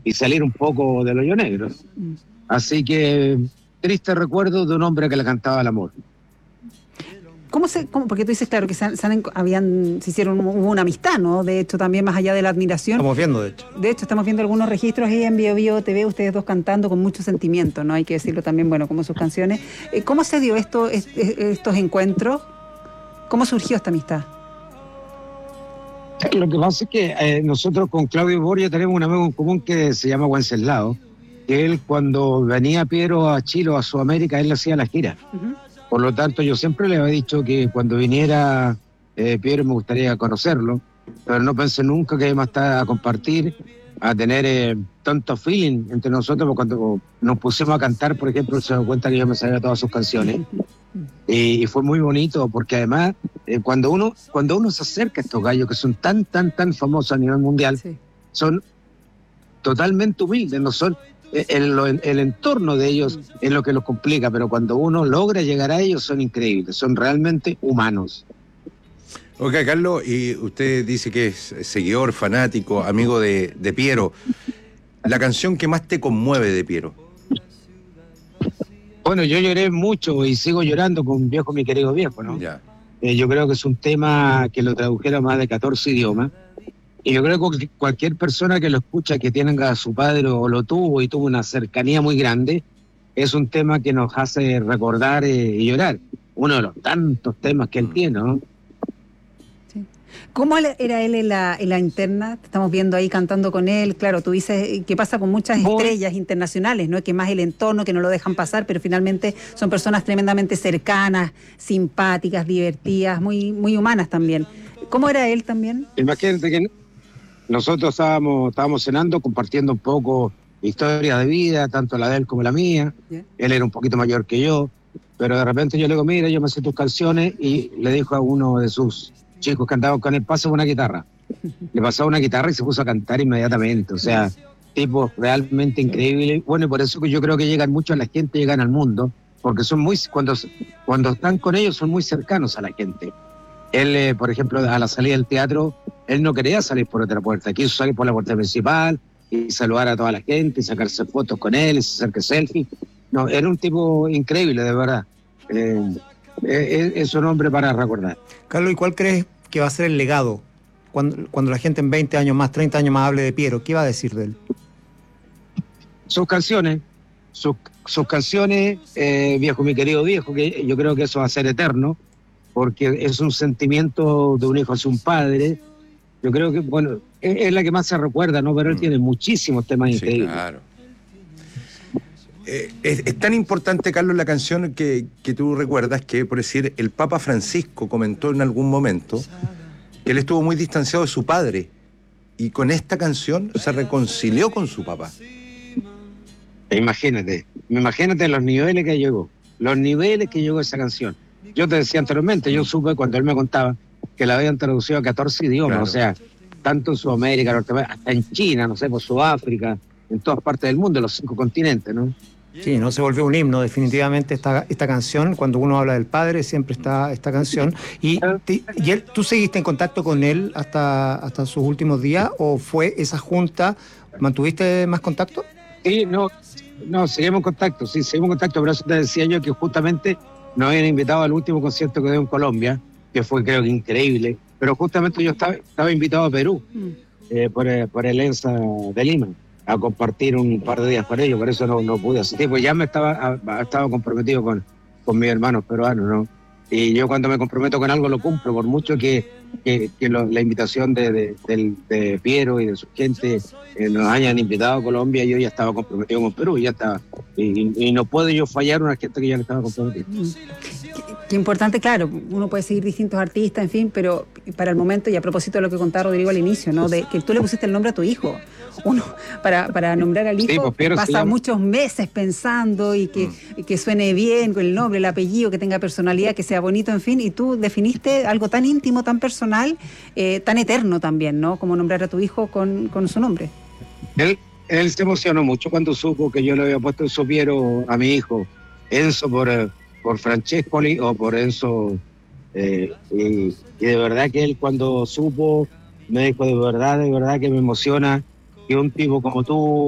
y salir un poco del hoyo negro. Así que triste recuerdo de un hombre que le cantaba el amor. Porque tú dices, claro, que hubo una amistad, ¿no? De hecho, también más allá de la admiración. Estamos viendo, de hecho. De hecho, estamos viendo algunos registros ahí en Bio TV, ustedes dos cantando con mucho sentimiento, ¿no? Hay que decirlo también, bueno, como sus canciones. ¿Cómo se dio estos encuentros? ¿Cómo surgió esta amistad? Lo que pasa es que nosotros con Claudio Borja tenemos un amigo en común que se llama Wenceslao, que él cuando venía Piero a Chile o a Sudamérica, él le hacía la gira. Uh-huh. Por lo tanto, yo siempre le había dicho que cuando viniera Piero me gustaría conocerlo, pero no pensé nunca que íbamos a estar a compartir, a tener tanto feeling entre nosotros, porque cuando nos pusimos a cantar, por ejemplo, se dio cuenta que yo me sabía todas sus canciones. Y fue muy bonito, porque además, cuando uno se acerca a estos gallos que son tan famosos a nivel mundial, sí, son totalmente humildes, no son... El entorno de ellos es lo que los complica, pero cuando uno logra llegar a ellos son increíbles, son realmente humanos. Ok, Carlos, y usted dice que es seguidor, fanático, amigo de Piero. ¿La canción que más te conmueve de Piero? Bueno, yo lloré mucho y sigo llorando con Viejo, mi querido viejo, ¿no? Ya. Yo creo que es un tema que lo tradujeron a más de 14 idiomas. Y yo creo que cualquier persona que lo escucha, que tenga a su padre o lo tuvo y tuvo una cercanía muy grande, es un tema que nos hace recordar y llorar. Uno de los tantos temas que él tiene, ¿no? Sí. ¿Cómo era él en la interna? Te estamos viendo ahí cantando con él. Claro, tú dices que pasa con muchas estrellas internacionales, ¿no? Que más el entorno, que no lo dejan pasar, pero finalmente son personas tremendamente cercanas, simpáticas, divertidas, muy humanas también. ¿Cómo era él también? Imagínate que nosotros estábamos cenando, compartiendo un poco historia de vida, tanto la de él como la mía. Yeah. Él era un poquito mayor que yo, pero de repente yo le digo, mira, yo me sé tus canciones, y le dijo a uno de sus chicos que andaban con él, pásame una guitarra. Le pasó una guitarra y se puso a cantar inmediatamente. O sea, tipos realmente increíbles. Bueno, y por eso que yo creo que llegan mucho a la gente, llegan al mundo, porque son cuando están con ellos son muy cercanos a la gente. Él, por ejemplo, a la salida del teatro, él no quería salir por otra puerta, quiso salir por la puerta principal y saludar a toda la gente, y sacarse fotos con él, y hacerse selfie. No, era un tipo increíble, de verdad. Es un hombre para recordar. Carlos, ¿y cuál crees que va a ser el legado cuando la gente en 20 años más, 30 años más hable de Piero? ¿Qué va a decir de él? Sus canciones, Viejo, mi querido viejo, que yo creo que eso va a ser eterno, porque es un sentimiento de un hijo hacia un padre. Yo creo que, bueno, es la que más se recuerda, ¿no? Pero él tiene muchísimos temas increíbles. Claro. Es tan importante, Carlos, la canción que tú recuerdas que, por decir, el Papa Francisco comentó en algún momento que él estuvo muy distanciado de su padre y con esta canción se reconcilió con su papá. Imagínate los niveles que llegó esa canción. Yo te decía anteriormente, yo supe cuando él me contaba que la habían traducido a 14 idiomas, claro. O sea, tanto en Sudamérica, Norteamérica, hasta en China, no sé, por Sudáfrica, en todas partes del mundo, en los 5 continentes, ¿no? Sí, no se volvió un himno, definitivamente esta canción. Cuando uno habla del padre, siempre está esta canción. ¿Y tú seguiste en contacto con él hasta sus últimos días? ¿O fue esa junta? ¿Mantuviste más contacto? Sí, no, seguimos en contacto, pero eso te decía yo que justamente nos habían invitado al último concierto que dio en Colombia, que fue, creo que increíble, pero justamente yo estaba invitado a Perú, por el ENSA de Lima, a compartir un par de días con ellos, por eso no pude asistir, pues ya estaba comprometido con mis hermanos peruanos, ¿no? Y yo cuando me comprometo con algo lo cumplo, por mucho que la invitación de Piero y de su gente nos hayan invitado a Colombia, yo ya estaba comprometido con Perú, ya estaba, y no puedo yo fallar una gente que ya no estaba comprometida. Qué importante, claro, uno puede seguir distintos artistas, en fin, pero para el momento, y a propósito de lo que contaba Rodrigo al inicio, ¿no? De que tú le pusiste el nombre a tu hijo. Uno, para nombrar al hijo, sí, pasa muchos meses pensando y que suene bien con el nombre, el apellido, que tenga personalidad, que sea bonito, en fin, y tú definiste algo tan íntimo, tan personal, tan eterno también, ¿no? Como nombrar a tu hijo con su nombre. Él se emocionó mucho cuando supo que yo le había puesto Enzo Piero a mi hijo, Enzo por Francescoli o por Enzo, y de verdad que él cuando supo me dijo de verdad que me emociona que un tipo como tú